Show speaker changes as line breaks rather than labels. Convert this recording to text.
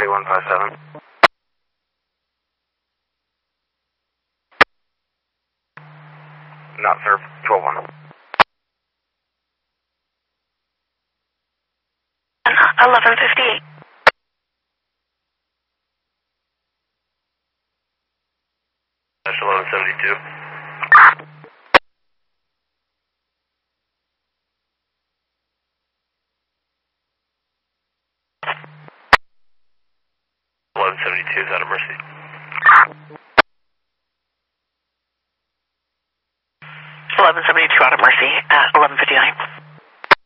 3157. Not served, 12-1.
1158.
That's 1172. Is out of Mercy.
1172 out of Mercy at 1159.